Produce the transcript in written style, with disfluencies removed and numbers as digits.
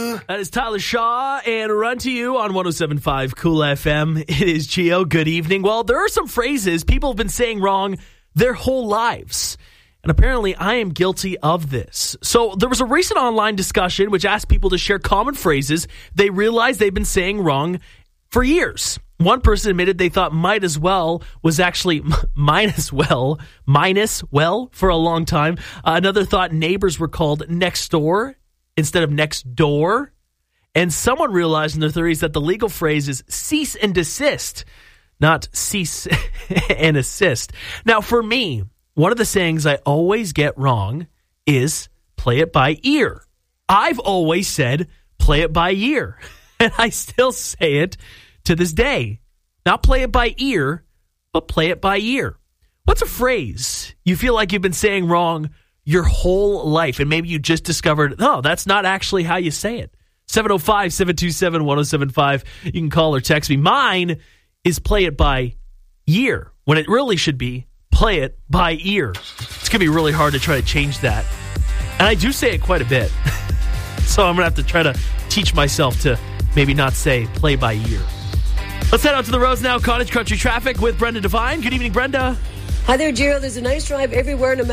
you. That is Tyler Shaw and Run to You on 107.5 Cool FM. It is Gio. Good evening. Well, there are some phrases people have been saying wrong their whole lives. And apparently I am guilty of this. So there was a recent online discussion which asked people to share common phrases they realized they've been saying wrong for years. One person admitted they thought might as well was actually minus well for a long time. Another thought neighbors were called next door instead of next door. And someone realized in their 30s that the legal phrase is cease and desist, not cease and assist. Now, for me, one of the sayings I always get wrong is play it by ear. I've always said play it by ear, and I still say it to this day. Not play it by ear, but play it by ear. What's a phrase you feel like you've been saying wrong your whole life, and maybe you just discovered, oh, that's not actually how you say it? 705-727-1075. You can call or text me. Mine is play it by year, when it really should be play it by ear. It's going to be really hard to try to change that. And I do say it quite a bit. So I'm going to have to try to teach myself to maybe not say play by ear. Let's head out to the roads now. Cottage Country traffic with Brenda Devine. Good evening, Brenda. Hi there, Gio. There's a nice drive everywhere. No